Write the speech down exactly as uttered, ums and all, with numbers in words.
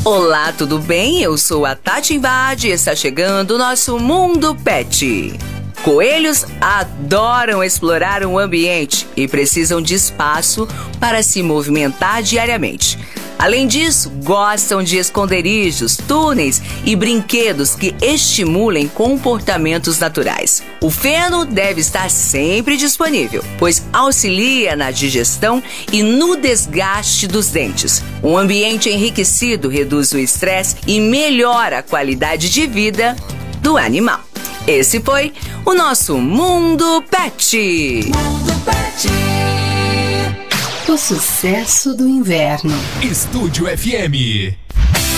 Olá, tudo bem? Eu sou a Tati Invade e está chegando o nosso Mundo Pet. Coelhos adoram explorar o ambiente e precisam de espaço para se movimentar diariamente. Além disso, gostam de esconderijos, túneis e brinquedos que estimulem comportamentos naturais. O feno deve estar sempre disponível, pois auxilia na digestão e no desgaste dos dentes. Um ambiente enriquecido reduz o estresse e melhora a qualidade de vida do animal. Esse foi o nosso Mundo Pet. Mundo Pet. O sucesso do inverno. Estúdio F M.